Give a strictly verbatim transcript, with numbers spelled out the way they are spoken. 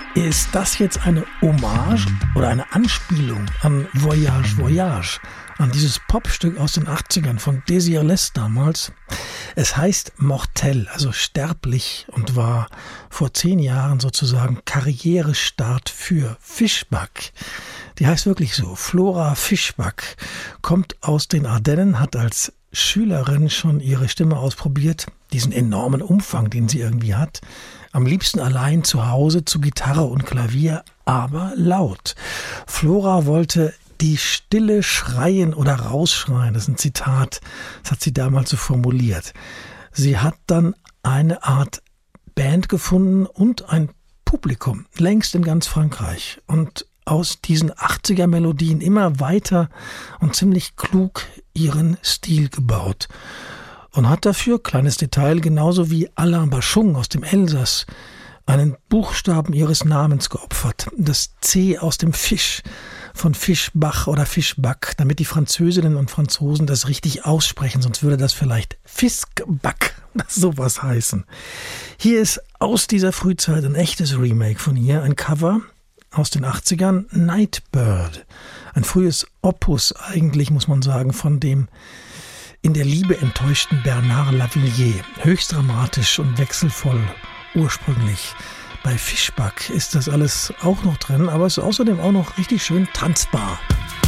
Ist das jetzt eine Hommage oder eine Anspielung an Voyage, Voyage, an dieses Popstück aus den achtzigern von Désirless damals? Es heißt Mortel, also sterblich, und war vor zehn Jahren sozusagen Karrierestart für Fischback. Die heißt wirklich so, Flora Fischback, kommt aus den Ardennen, hat als Schülerin schon ihre Stimme ausprobiert, diesen enormen Umfang, den sie irgendwie hat. Am liebsten allein zu Hause zu Gitarre und Klavier, aber laut. Flora wollte die Stille schreien oder rausschreien. Das ist ein Zitat, das hat sie damals so formuliert. Sie hat dann eine Art Band gefunden und ein Publikum, längst in ganz Frankreich. Und aus diesen achtziger-Melodien immer weiter und ziemlich klug ihren Stil gebaut. Und hat dafür, kleines Detail, genauso wie Alain Bachung aus dem Elsass, einen Buchstaben ihres Namens geopfert. Das C aus dem Fisch, von Fischbach oder Fischback, damit die Französinnen und Franzosen das richtig aussprechen, sonst würde das vielleicht Fiskback oder sowas heißen. Hier ist aus dieser Frühzeit ein echtes Remake von ihr, ein Cover aus den achtzigern, Nightbird. Ein frühes Opus eigentlich, muss man sagen, von dem in der Liebe enttäuschten Bernard Lavilliers. Höchst dramatisch und wechselvoll ursprünglich. Bei Fischback ist das alles auch noch drin, aber es ist außerdem auch noch richtig schön tanzbar.